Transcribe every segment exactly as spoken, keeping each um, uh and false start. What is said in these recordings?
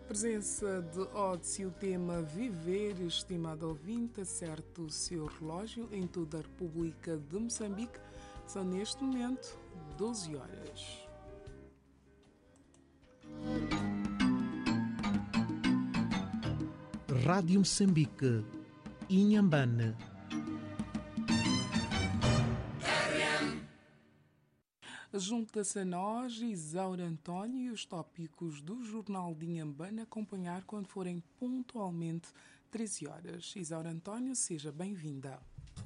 Presença de Odds e o tema Viver, estimado ouvinte, acerte o seu relógio em toda a República de Moçambique. São neste momento doze horas. Rádio Moçambique, Inhambane. Junta-se a nós Isaura António e os tópicos do Jornal de Inhambane acompanhar quando forem pontualmente treze horas. Isaura António, seja bem-vinda.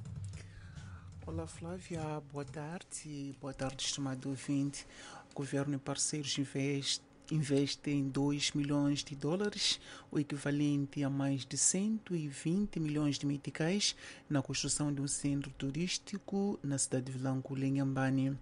Olá Flávia, boa tarde. Boa tarde, estimado ouvinte. O governo e parceiros investem investem dois milhões de dólares, o equivalente a mais de cento e vinte milhões de meticais, na construção de um centro turístico na cidade de Vilanculo, em Inhambane.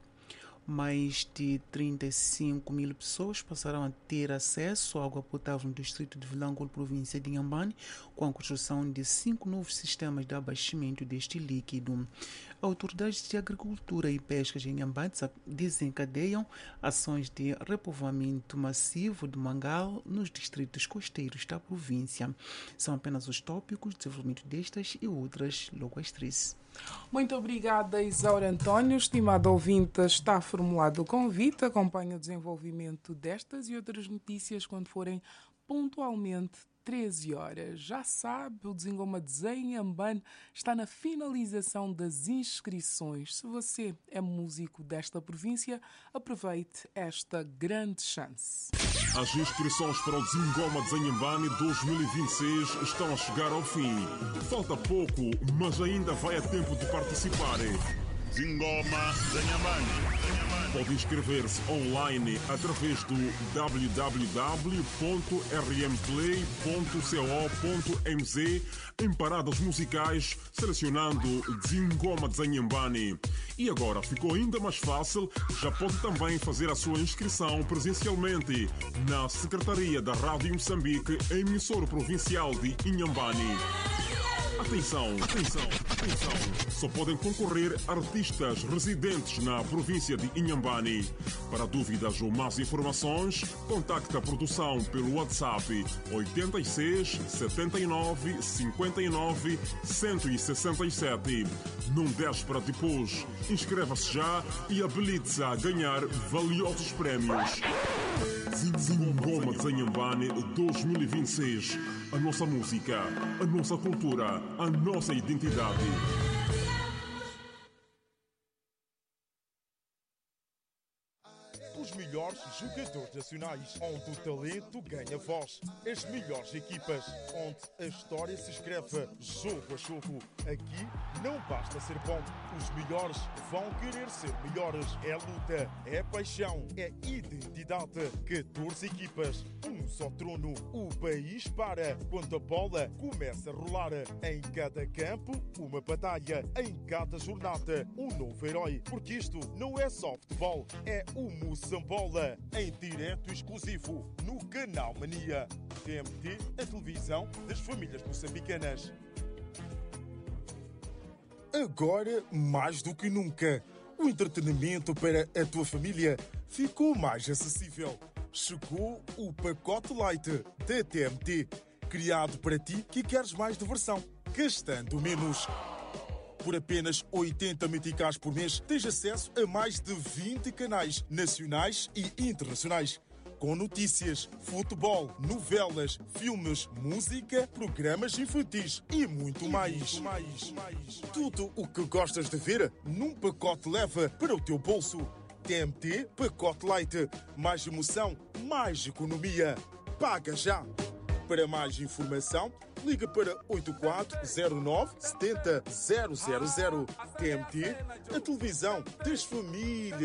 Mais de trinta e cinco mil pessoas passarão a ter acesso à água potável no distrito de Vilanculo, província de Inhambane, com a construção de cinco novos sistemas de abastecimento deste líquido. Autoridades de Agricultura e Pesca em Inhambane desencadeiam ações de repovoamento massivo de mangal nos distritos costeiros da província. São apenas os tópicos de desenvolvimento destas e outras logo às treze. Muito obrigada, Isaura António. Estimado ouvinte, está formulado o convite. Acompanhe o desenvolvimento destas e outras notícias quando forem pontualmente treze horas. Já sabe, o Desengoma Desenho em Inhambane está na finalização das inscrições. Se você é músico desta província, aproveite esta grande chance. As inscrições para o Desengoma Desenho em Inhambane dois mil e vinte e seis estão a chegar ao fim. Falta pouco, mas ainda vai a tempo de participar. Desengoma Desenho em Inhambane. Pode inscrever-se online através do w w w ponto r m play ponto co ponto m z em paradas musicais, selecionando Desengoma Desenho em Inhambane. E agora ficou ainda mais fácil, já pode também fazer a sua inscrição presencialmente na Secretaria da Rádio Moçambique, emissora provincial de Inhambane. Atenção, atenção, atenção. Só podem concorrer artistas residentes na província de Inhambane. Para dúvidas ou mais informações, contacte a produção pelo WhatsApp oito seis, sete nove, cinco nove, um seis sete. Não deixe para depois. Inscreva-se já e habilite-se a ganhar valiosos prémios. Desengoma Desenho em Inhambane dois mil e vinte e seis. A nossa música, a nossa cultura, a nossa identidade. Os melhores jogadores nacionais, onde o talento ganha voz. As melhores equipas, onde a história se escreve jogo a jogo. Aqui não basta ser bom, os melhores vão querer ser melhores. É luta, é paixão, é identidade. catorze equipas, um só trono. O país para quando a bola começa a rolar. Em cada campo, uma batalha. Em cada jornada, um novo herói. Porque isto não é só futebol, é o Moçambola, em direto exclusivo no Canal Mania. T M T, a televisão das famílias moçambicanas. Agora, mais do que nunca, o entretenimento para a tua família ficou mais acessível. Chegou o pacote Light da T M T, criado para ti que queres mais diversão, gastando menos. Por apenas oitenta meticais por mês, tens acesso a mais de vinte canais nacionais e internacionais, com notícias, futebol, novelas, filmes, música, programas infantis e muito mais. mais. Tudo o que gostas de ver num pacote leva para o teu bolso. T M T Pacote Light. Mais emoção, mais economia. Paga já! Para mais informação, liga para oito quatro zero nove, sete zero zero zero. T M T, a televisão das famílias.